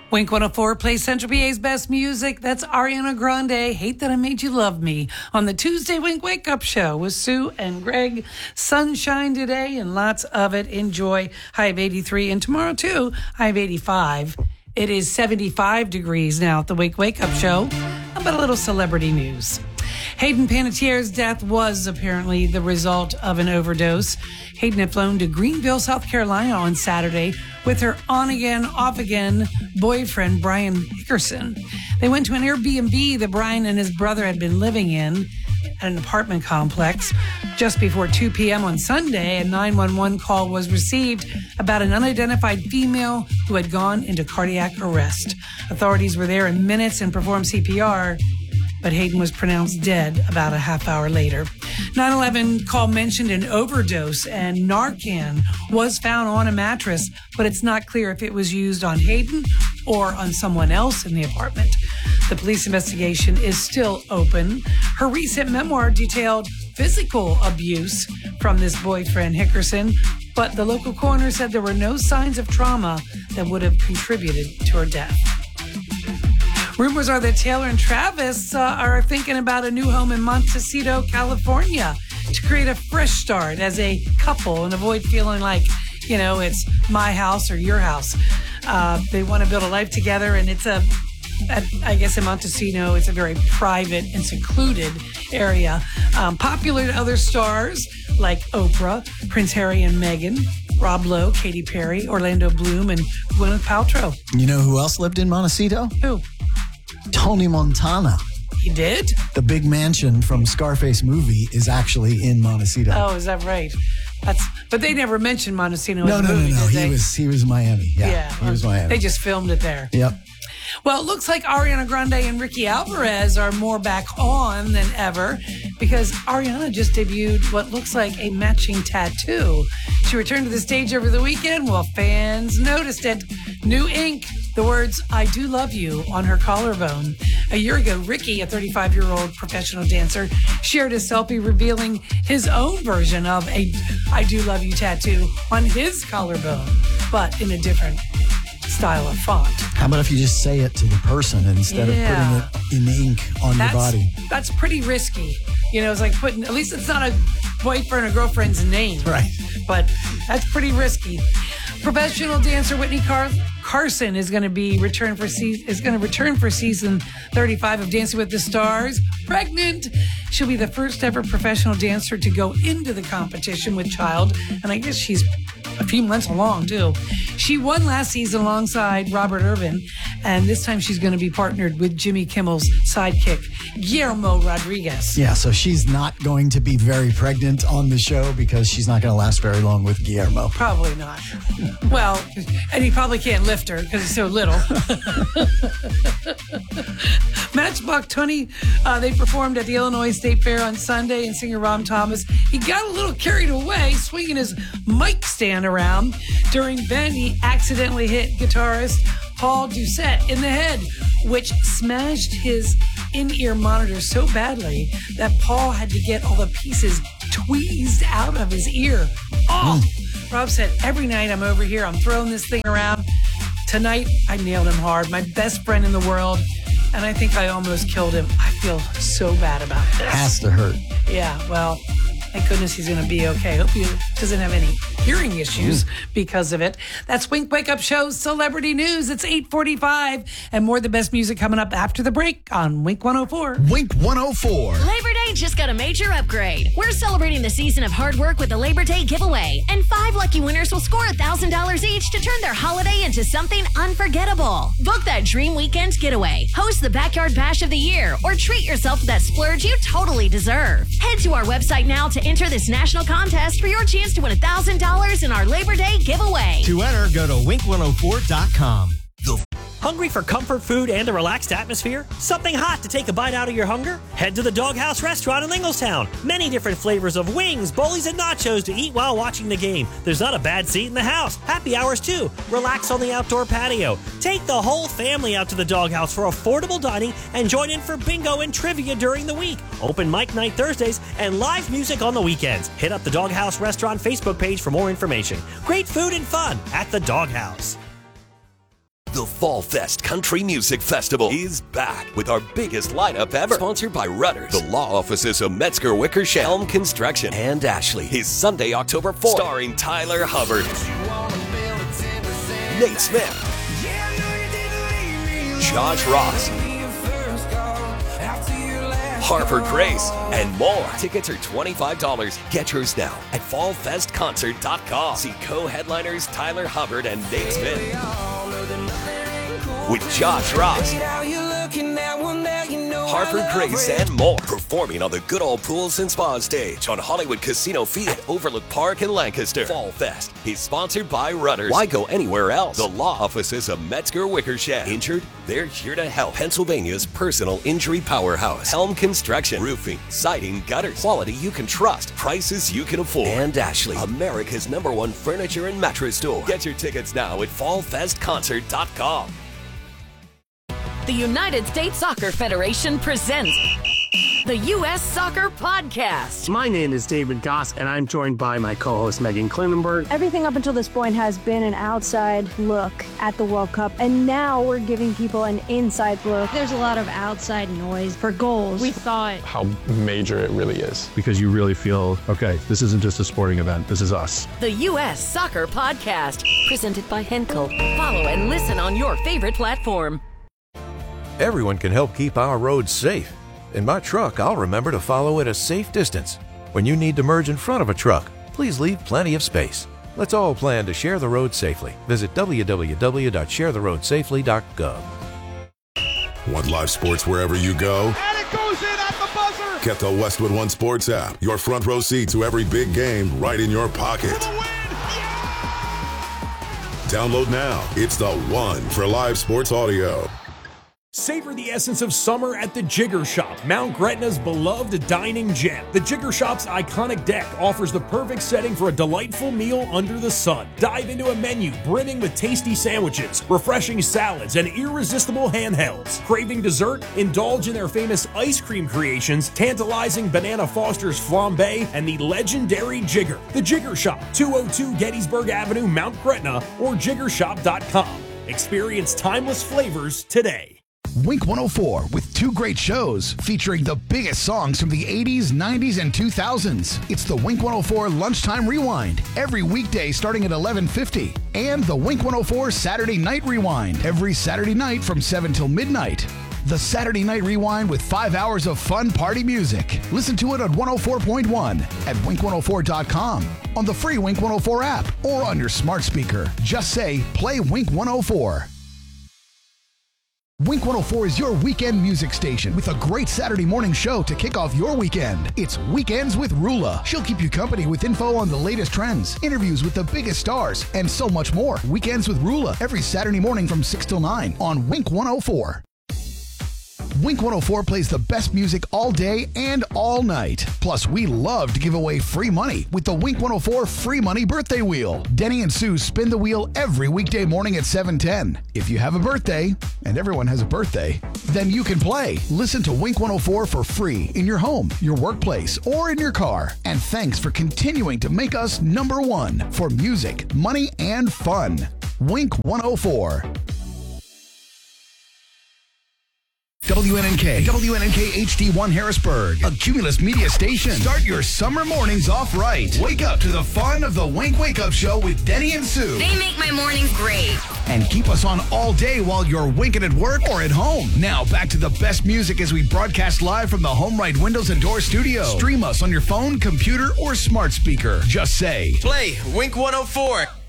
Wink 104 plays Central PA's best music. That's Ariana Grande, Hate That I Made You Love Me, on the Tuesday Wink Wake Up Show with Sue and Greg. Sunshine today and lots of it. Enjoy. High of 83. And tomorrow, too, high of 85. It is 75 degrees now at the Wink Wake Up Show. How about a little celebrity news? Hayden Panettiere's death was apparently the result of an overdose. Hayden had flown to Greenville, South Carolina on Saturday with her on-again, off-again boyfriend, Brian Hickerson. They went to an Airbnb that Brian and his brother had been living in at an apartment complex. Just before 2 p.m. on Sunday, a 911 call was received about an unidentified female who had gone into cardiac arrest. Authorities were there in minutes and performed CPR, but Hayden was pronounced dead about a half hour later. 911 call mentioned an overdose, and Narcan was found on a mattress, but it's not clear if it was used on Hayden or on someone else in the apartment. The police investigation is still open. Her recent memoir detailed physical abuse from this boyfriend, Hickerson, but the local coroner said there were no signs of trauma that would have contributed to her death. Rumors are that Taylor and Travis are thinking about a new home in Montecito, California, to create a fresh start as a couple and avoid feeling like, you know, it's my house or your house. They want to build a life together, and it's I guess in Montecito, it's a very private and secluded area. Popular to other stars like Oprah, Prince Harry and Meghan, Rob Lowe, Katy Perry, Orlando Bloom, and Gwyneth Paltrow. You know who else lived in Montecito? Who? Tony Montana. He did? The big mansion from Scarface movie is actually in Montecito. Oh, is that right? But they never mentioned Montecito in No. the movie, did they? He was Miami. Yeah, he was Miami. They just filmed it there. Yep. Well, it looks like Ariana Grande and Ricky Alvarez are more back on than ever because Ariana just debuted what looks like a matching tattoo. She returned to the stage over the weekend while fans noticed it. New ink, the words, "I do love you," on her collarbone. A year ago, Ricky, a 35-year-old professional dancer, shared a selfie revealing his own version of a "I do love you" tattoo on his collarbone, but in a different style of font. How about if you just say it to the person instead of putting it in ink on your body? That's pretty risky. You know, it's like putting, at least it's not a boyfriend or girlfriend's name. Right. But that's pretty risky. Professional dancer Whitney Carson is going to return for season 35 of Dancing with the Stars. Pregnant. She'll be the first ever professional dancer to go into the competition with child, and I guess she's a few months along too. She won last season alongside Robert Irvin, and this time she's going to be partnered with Jimmy Kimmel's sidekick, Guillermo Rodriguez. Yeah, so she's not going to be very pregnant on the show because she's not going to last very long with Guillermo. Probably not. Well, and he probably can't lift her because he's so little. Matchbox 20, they performed at the Illinois State Fair on Sunday, and singer Rob Thomas, he got a little carried away swinging his mic stand around. During then, he accidentally hit guitarist Paul Doucette in the head, which smashed his in-ear monitor so badly that Paul had to get all the pieces tweezed out of his ear. Oh! Rob said, "Every night I'm over here, I'm throwing this thing around. Tonight, I nailed him hard. My best friend in the world, and I think I almost killed him. I feel so bad about this." Has to hurt. Yeah, well, thank goodness he's going to be okay. Hope he doesn't have any hearing issues because of it. That's Wink Wake Up Show's Celebrity News. It's 8:45, and more of the best music coming up after the break on Wink 104. Wink 104. Labor Day just got a major upgrade. We're celebrating the season of hard work with the Labor Day giveaway, and 5 lucky winners will score $1,000 each to turn their holiday into something unforgettable. Book that dream weekend getaway, host the Backyard Bash of the Year, or treat yourself to that splurge you totally deserve. Head to our website now to enter this national contest for your chance to win $1,000 in our Labor Day giveaway. To enter, go to wink104.com. Hungry for comfort food and a relaxed atmosphere? Something hot to take a bite out of your hunger? Head to the Doghouse Restaurant in Ingalstown. Many different flavors of wings, bowlies, and nachos to eat while watching the game. There's not a bad seat in the house. Happy hours too. Relax on the outdoor patio. Take the whole family out to the Doghouse for affordable dining and join in for bingo and trivia during the week. Open mic night Thursdays and live music on the weekends. Hit up the Doghouse Restaurant Facebook page for more information. Great food and fun at the Doghouse. The Fall Fest Country Music Festival is back with our biggest lineup ever. Sponsored by Rudders, the law offices of Metzger Wickersham, Helm Construction, and Ashley. Is Sunday, October 4th, starring Tyler Hubbard, Nate Smith, Josh Ross, Harper Grace, and more. Tickets are $25. Get yours now at fallfestconcert.com. See co-headliners Tyler Hubbard and Nate Smith with Josh Ross, Harper Grace, and more. Performing on the Good Old Pools and Spa stage on Hollywood Casino Field at Overlook Park in Lancaster. Fall Fest is sponsored by Rudders. Why go anywhere else? The law offices of Metzger Wickersham. Injured? They're here to help. Pennsylvania's personal injury powerhouse. Helm Construction. Roofing, siding, gutters. Quality you can trust. Prices you can afford. And Ashley, America's #1 furniture and mattress store. Get your tickets now at fallfestconcert.com. The United States Soccer Federation presents the U.S. Soccer Podcast. My name is David Goss, and I'm joined by my co-host Megan Klinenberg. Everything up until this point has been an outside look at the World Cup, and now we're giving people an inside look. There's a lot of outside noise for goals. We thought how major it really is, because you really feel, okay, this isn't just a sporting event, this is us. The U.S. Soccer Podcast, presented by Henkel. Follow and listen on your favorite platform. Everyone can help keep our roads safe. In my truck, I'll remember to follow at a safe distance. When you need to merge in front of a truck, please leave plenty of space. Let's all plan to share the road safely. Visit www.sharetheroadsafely.gov. Want live sports wherever you go? And it goes in at the buzzer! Get the Westwood One Sports app. Your front row seat to every big game right in your pocket. For the win! Yeah! Download now. It's the one for live sports audio. Savor the essence of summer at the Jigger Shop, Mount Gretna's beloved dining gem. The Jigger Shop's iconic deck offers the perfect setting for a delightful meal under the sun. Dive into a menu brimming with tasty sandwiches, refreshing salads, and irresistible handhelds. Craving dessert? Indulge in their famous ice cream creations, tantalizing Banana Foster's flambe, and the legendary Jigger. The Jigger Shop, 202 Gettysburg Avenue, Mount Gretna, or jiggershop.com. Experience timeless flavors today. Wink 104 with two great shows featuring the biggest songs from the 80s, 90s, and 2000s. It's the Wink 104 Lunchtime Rewind every weekday starting at 11:50, and the Wink 104 Saturday Night Rewind every Saturday night from 7 till midnight. The Saturday Night Rewind with 5 hours of fun party music. Listen to it on 104.1 at wink104.com, on the free Wink 104 app, or on your smart speaker. Just say, play Wink 104. Wink 104 is your weekend music station with a great Saturday morning show to kick off your weekend. It's Weekends with Rula. She'll keep you company with info on the latest trends, interviews with the biggest stars, and so much more. Weekends with Rula every Saturday morning from 6 till 9 on Wink 104. Wink 104 plays the best music all day and all night. Plus, we love to give away free money with the Wink 104 Free Money Birthday Wheel. Denny and Sue spin the wheel every weekday morning at 7:10. If you have a birthday, and everyone has a birthday, then you can play. Listen to Wink 104 for free in your home, your workplace, or in your car. And thanks for continuing to make us #1 for music, money, and fun. Wink 104. WNNK HD1 Harrisburg, a Cumulus media station. Start your summer mornings off right. Wake up to the fun of the Wink Wake Up Show with Denny and Sue. They make my mornings great. And keep us on all day while you're winking at work or at home. Now back to the best music as we broadcast live from the HomeRight Windows and Door Studio. Stream us on your phone, computer, or smart speaker. Just say, play Wink 104.